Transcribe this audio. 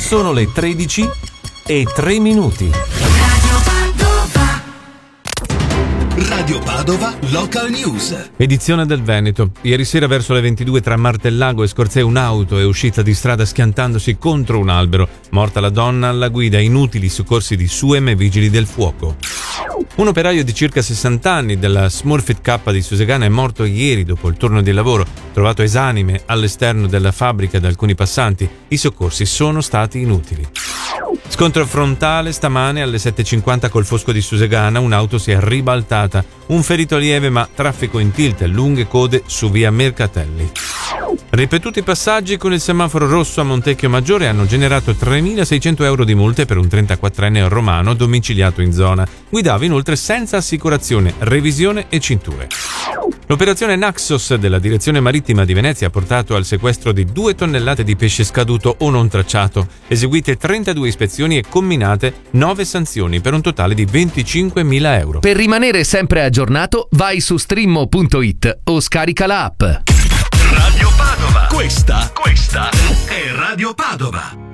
Sono le 13:03. Radio Padova Local News. Edizione del Veneto. Ieri sera verso le 22 tra Martellago e Scorzè un'auto è uscita di strada schiantandosi contro un albero. Morta la donna alla guida, inutili soccorsi di SUEM e vigili del fuoco. Un operaio di circa 60 anni della Smurfit K di Susegana è morto ieri dopo il turno di lavoro, trovato esanime all'esterno della fabbrica da alcuni passanti. I soccorsi sono stati inutili. Scontro frontale stamane alle 7:50 col Fosco di Susegana, un'auto si è ribaltata, un ferito lieve ma traffico in tilt, lunghe code su via Mercatelli. Ripetuti passaggi con il semaforo rosso a Montecchio Maggiore hanno generato 3.600 euro di multe per un 34enne romano domiciliato in zona. Guidava inoltre senza assicurazione, revisione e cinture. L'operazione Naxos della Direzione Marittima di Venezia ha portato al sequestro di 2 tonnellate di pesce scaduto o non tracciato, eseguite 32 ispezioni e comminate 9 sanzioni per un totale di 25.000 euro. Per rimanere sempre aggiornato, vai su streammo.it o scarica la app. Radio Padova. Questa è Radio Padova.